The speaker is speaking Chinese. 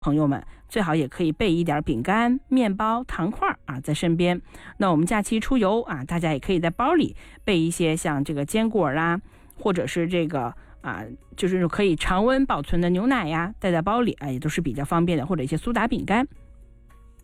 朋友们最好也可以备一点饼干、面包、糖块在身边。那我们假期出游大家也可以在包里备一些像这个坚果啦，或者是这个就是可以常温保存的牛奶呀，带在包里也都是比较方便的，或者一些苏打饼干。